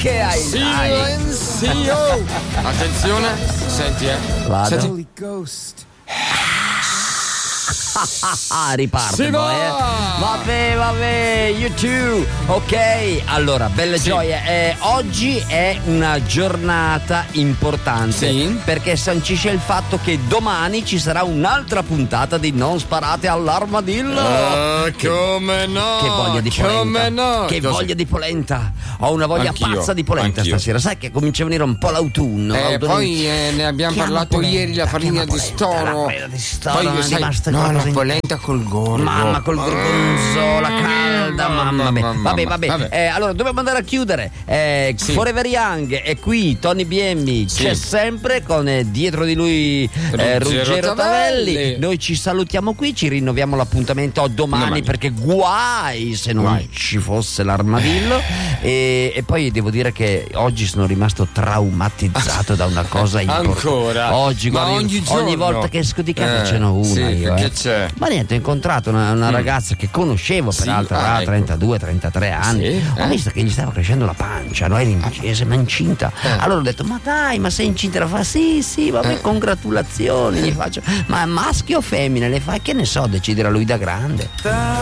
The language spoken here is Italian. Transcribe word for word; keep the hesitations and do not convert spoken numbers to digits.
che hai? Silenzio. Attenzione, senti eh. Vado. Senti. Holy Ghost. Riparte Si poi, eh. va! Vabbè, vabbè, you too. Ok, allora, belle Sì. gioie. Eh, oggi è una giornata importante Sì. perché sancisce il fatto che domani ci sarà un'altra puntata di Non sparate all'armadillo. Ah, Che- come no? Che voglia di polenta. Come no? Che Cosa- voglia di polenta. Ho una voglia Anch'io, pazza di polenta anch'io. stasera. Sai che comincia a venire un po' l'autunno. Eh, l'autunno- poi eh, ne abbiamo Chiama parlato polenta, ieri, la farina chiama di polenta, storo. la farina di storo, Poi non è sai, rimasta no, qualcosa la in- polenta col gorgo. Mamma col gorgonzola calda, mamma mia. mamma, Vabbè, vabbè. vabbè. Eh, allora dobbiamo andare a chiudere. Eh, Sì. Forever Young è qui, Tony B M Sì. c'è sempre con eh, dietro di lui eh, Ruggero Ruggero Tavelli. Tavelli. Noi ci salutiamo qui, ci rinnoviamo l'appuntamento domani, Domani. perché guai se non Guai. ci fosse l'armadillo. E, e poi devo dire che oggi sono rimasto traumatizzato da una cosa importante. Ancora? Oggi, Ma guarda, ogni io- giorno? ogni volta che esco di casa Eh, ce n'ho una. sì, io, che eh. c'è? Ma niente, ho incontrato una, una ragazza che conoscevo, Sì, peraltro, ah, aveva ecco. trentadue trentatré anni. Sì, Ho eh. visto che gli stava crescendo la pancia, no? Era in- sembra incinta. Eh. Allora ho detto: ma dai, ma sei incinta? La fa: sì, sì, vabbè, Eh. congratulazioni. Gli faccio: ma maschio o femmina? Le fa: che ne so, deciderà lui da grande.